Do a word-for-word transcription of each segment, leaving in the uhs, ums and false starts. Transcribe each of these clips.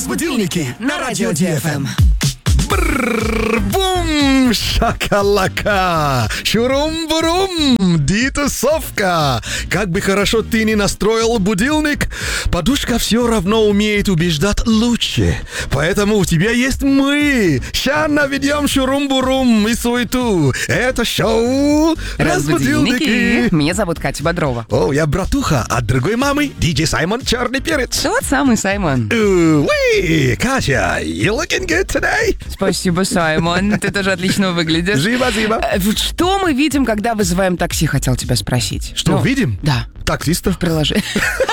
Разбудилники на радио ди эф эм. Бум! Шакалака! Шурум-бурум! Дитусовка! Как бы хорошо ты ни настроил будильник, подушка все равно умеет убеждать лучше. Поэтому у тебя есть мы! Ща наведем шурум-бурум и суету. Это шоу «Разбудилники». Меня зовут Катя Бодрова. О, я братуха от другой мамы, диджей Саймон Черный Перец. Тот самый Саймон. Уи, Катя, you looking good today? Спасибо, Саймон. Ты тоже отлично выглядишь. Зиба-зиба. Э, вот Что мы видим, когда вызываем такси, хотел тебя спросить. Что, Ну, видим? Да. Таксистов? Приложение.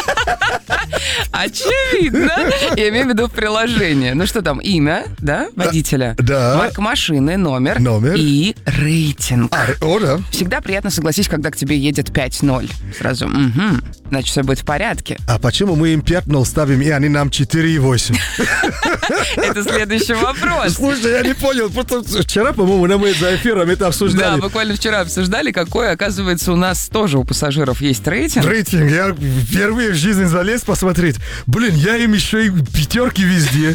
Очевидно. Я имею в виду в приложении. Ну что там, имя, да, водителя? Да. Марка машины, номер. Номер. И рейтинг. А, о, да. Всегда приятно, согласись, когда к тебе едет пять ноль. Сразу, угу, значит, все будет в порядке. А почему мы им пять ноль ставим, и они нам четыре восемь? Это следующий вопрос. Слушай, я не понял. Просто вчера, по-моему, на мы за эфиром это Да, обсуждали. буквально вчера обсуждали, какой, оказывается, у нас тоже у пассажиров есть рейтинг. Рейтинг. Я впервые в жизни залез посмотреть. Блин, я им еще и пятерки везде.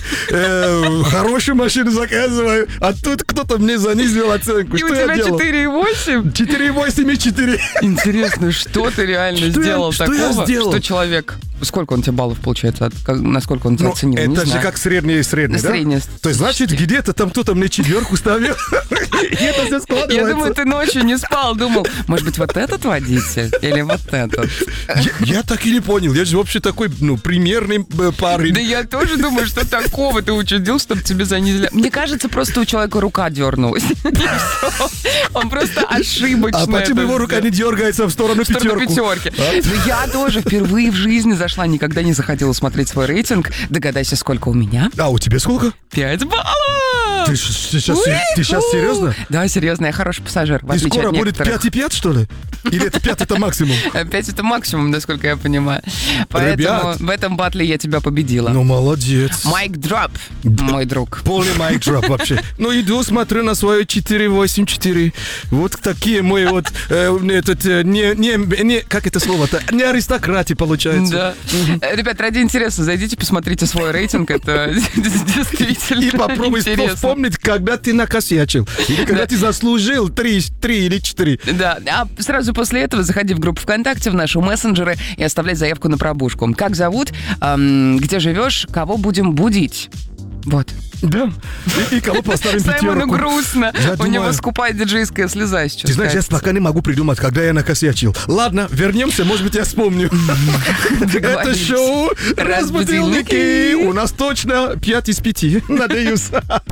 Э, хорошую машину заказываю. А тут кто-то мне занизил оценку. И Что у я тебя делал? четыре и восемь? четыре восемь и четыре. Интересно, что ты реально Что я- сделал что я такого, сделал? что человек... Сколько он тебе баллов получается? От- как- насколько он тебя Ну, оценил? Не это же знаю. как средний и средний, да? Средний. То есть, значит, где-то там кто-то мне четверку ставил. И это все складывается. Я думаю, ты ночью не спал, думал, может быть, вот этот водитель или вот этот? Я, я так и не понял. Я же вообще такой, ну, примерный э, парень. Да я тоже думаю, что такого ты учудил, чтобы тебе занизили. Мне кажется, просто у человека рука дернулась. И всё. Он просто ошибочно А почему это его рука сделал. не дергается в сторону В сторону пятерку? пятерки. Ну, я тоже впервые в жизни зашла, никогда не заходила смотреть свой рейтинг. Догадайся, сколько у меня? А у тебя сколько? Пять баллов! Ты, ш- ты сейчас, ты сейчас серьезно? Да, серьезно, я хороший пассажир, в И отличие скоро от будет некоторых. пять и пять, что ли? Или это пять это максимум? Пять это максимум, насколько я понимаю. Поэтому Ребят. в этом батле я тебя победила. Ну, молодец. Майк дроп, мой друг. Полный майк дроп вообще. Ну, иду, смотрю на свою четыре восемь четыре. Вот такие мои вот, э, этот, э, не, не, не, как это слово-то? Не аристократы, получается. Да. Ребят, ради интереса, зайдите, посмотрите свой рейтинг. Это действительно И попробуй интересно. вспомнить, когда ты накосячил. Или когда Да. ты заслужил три, три или четыре. Да, а сразу после этого заходи в группу ВКонтакте, в наши мессенджеры и оставляй заявку на пробужку. Как зовут, эм, где живешь, кого будем будить. Вот. Да. И, и кого поставим Саймону пятерку. грустно. Я У думаю- него скупая диджейская слеза сейчас. Ты знаешь, я катится. пока не могу придумать, когда я накосячил. Ладно, вернемся, может быть, я вспомню. Это Договорились. шоу «Разбудилники». Разбудилники. У нас точно пять из пяти. Надеюсь.